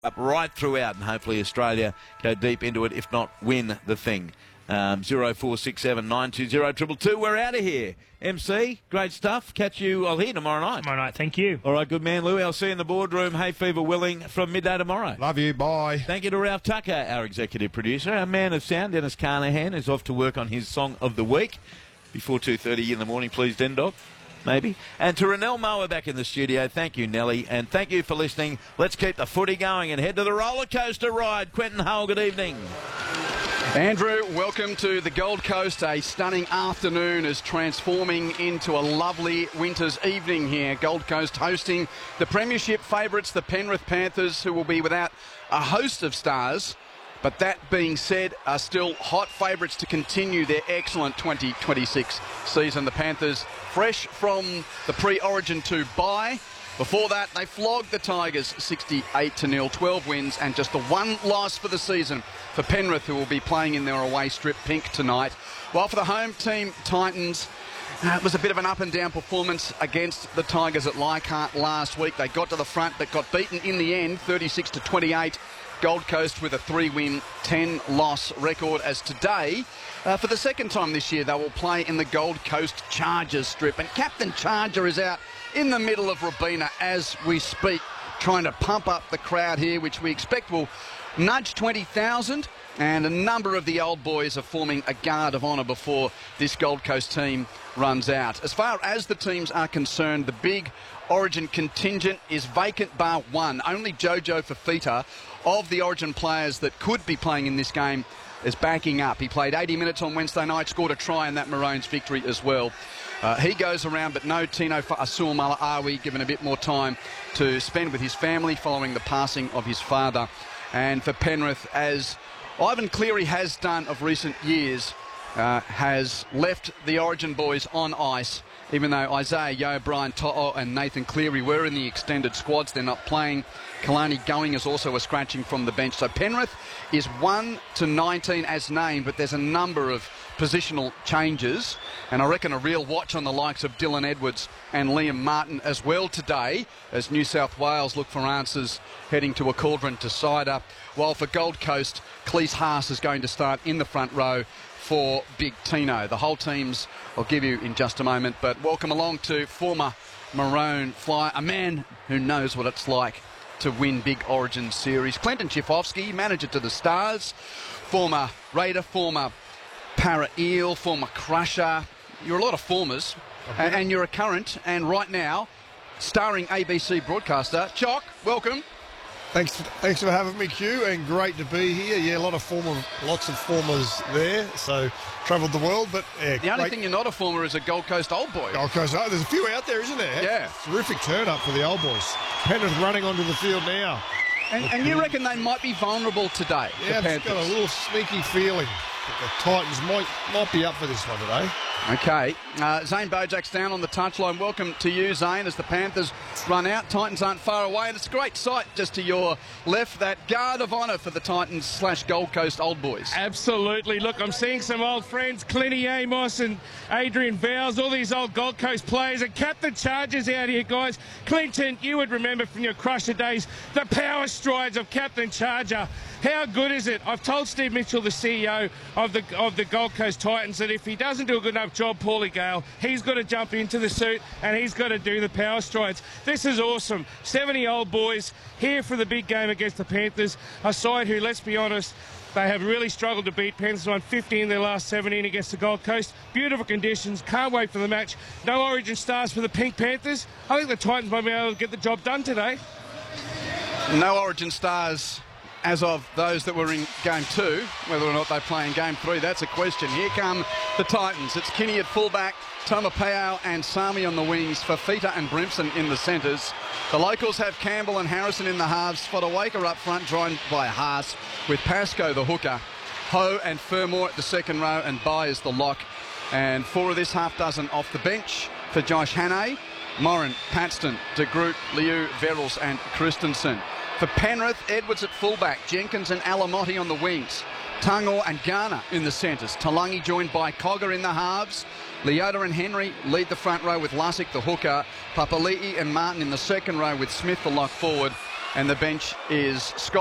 up right throughout, and hopefully Australia go deep into it, if not win the thing. 0467 920 222. We're out of here. MC, great stuff. Catch you, I'll hear tomorrow night. Tomorrow night, thank you. All right, good man, Louis. I'll see you in the boardroom. Hay fever willing from midday tomorrow. Love you, bye. Thank you to Ralph Tucker, our executive producer. Our man of sound, Dennis Carnahan, is off to work on his song of the week before 2:30 in the morning, please, Den Dog. Maybe. And to Renelle Moa back in the studio, thank you, Nelly, and thank you for listening. Let's keep the footy going and head to the roller coaster ride. Quentin Hull, good evening. Andrew, welcome to the Gold Coast. A stunning afternoon is transforming into a lovely winter's evening here. Gold Coast hosting the Premiership favourites, the Penrith Panthers, who will be without a host of stars. But that being said, are still hot favourites to continue their excellent 2026 season. The Panthers fresh from the pre-Origin 2 bye. Before that, they flogged the Tigers 68-0, 12 wins and just the one loss for the season for Penrith, who will be playing in their away strip pink tonight. While for the home team, Titans, it was a bit of an up-and-down performance against the Tigers at Leichhardt last week. They got to the front but got beaten in the end, 36-28. Gold Coast with a 3-win, 10-loss record, as today, for the second time this year, they will play in the Gold Coast Chargers strip. And Captain Charger is out in the middle of Robina as we speak, trying to pump up the crowd here, which we expect will nudge 20,000. And a number of the old boys are forming a guard of honour before this Gold Coast team runs out. As far as the teams are concerned, the big Origin contingent is vacant bar one. Only Jojo Fafita, of the Origin players that could be playing in this game, is backing up. He played 80 minutes on Wednesday night, scored a try in that Maroons victory as well. He goes around, but no Tino Fa'asuamaleaui, given a bit more time to spend with his family following the passing of his father. And for Penrith, as Ivan Cleary has done of recent years, has left the Origin boys on ice, even though Isaiah Yeo, Brian To'o and Nathan Cleary were in the extended squads. They're not playing. Kalani Going is also a scratching from the bench. So Penrith is 1-19 as named, but there's a number of positional changes. And I reckon a real watch on the likes of Dylan Edwards and Liam Martin as well today, as New South Wales look for answers heading to a cauldron to Cider. While for Gold Coast, Cleese Haas is going to start in the front row for Big Tino. The whole teams I'll give you in just a moment, but welcome along to former Maroon flyer, a man who knows what it's like to win big Origin series. Clinton Chifovsky, manager to the Stars, former Raider, former Para Eel, former Crusher. You're a lot of formers, and you're a current, and right now, starring ABC broadcaster. Chock, welcome. Thanks for having me, Q, and great to be here. Yeah, lots of formers there, so travelled the world, but yeah, the only thing you're not a former is a Gold Coast old boy. Gold Coast, there's a few out there, isn't there? Yeah. Terrific turn up for the old boys. Penrith running onto the field now. And you reckon they might be vulnerable today? Yeah, I've got a little sneaky feeling that the Titans might be up for this one today. Okay, Zane Bojak's down on the touchline. Welcome to you, Zane, as the Panthers run out. Titans aren't far away, and it's a great sight just to your left, that guard of honour for the Titans / Gold Coast old boys. Absolutely. Look, I'm seeing some old friends, Clinty Amos and Adrian Vowles, all these old Gold Coast players, and Captain Chargers out here, guys. Clinton, you would remember from your Crusher days the power strides of Captain Charger. How good is it? I've told Steve Mitchell, the CEO of the Gold Coast Titans, that if he doesn't do a good enough job, Paulie Gale, he's got to jump into the suit and he's got to do the power strides. This is awesome. 70 old boys here for the big game against the Panthers, a side who, let's be honest, they have really struggled to beat. Panthers won 50 in their last 17 against the Gold Coast. Beautiful conditions. Can't wait for the match. No Origin stars for the Pink Panthers. I think the Titans might be able to get the job done today. No Origin stars as of those that were in Game 2. Whether or not they play in Game 3, that's a question. Here come the Titans. It's Kinney at fullback, Tomapao and Sami on the wings, Fafita and Brimson in the centres. The locals have Campbell and Harrison in the halves, Fodawaker up front, joined by Haas, with Pascoe the hooker, Ho and Fermor at the second row, and Byers the lock. And 4 of this half dozen off the bench for Josh Hannay, Morin, Paxton, De Groot, Liu, Verrills and Christensen. For Penrith, Edwards at fullback, Jenkins and Alamotti on the wings, Tangor and Garner in the centres, Talangi joined by Cogger in the halves, Leota and Henry lead the front row with Lussick the hooker, Papali'i and Martin in the second row with Smith the lock forward, And the bench is Scott